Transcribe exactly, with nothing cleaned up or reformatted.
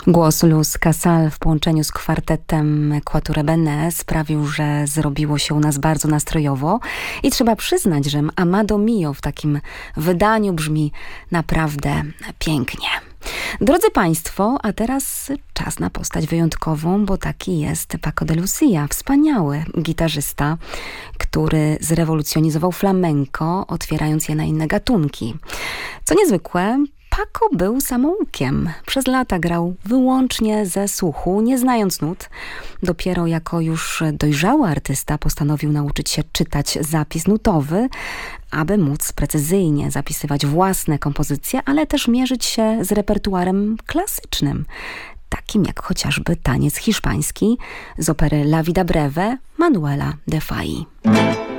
Głos Luz Casal w połączeniu z kwartetem Quatuor Bene sprawił, że zrobiło się u nas bardzo nastrojowo i trzeba przyznać, że Amado Mio w takim wydaniu brzmi naprawdę pięknie. Drodzy Państwo, a teraz czas na postać wyjątkową, bo taki jest Paco de Lucia, wspaniały gitarzysta, który zrewolucjonizował flamenco, otwierając je na inne gatunki. Co niezwykłe, Paco był samoukiem. Przez lata grał wyłącznie ze słuchu, nie znając nut. Dopiero jako już dojrzały artysta postanowił nauczyć się czytać zapis nutowy, aby móc precyzyjnie zapisywać własne kompozycje, ale też mierzyć się z repertuarem klasycznym, takim jak chociażby taniec hiszpański z opery La Vida Breve Manuela de Falla.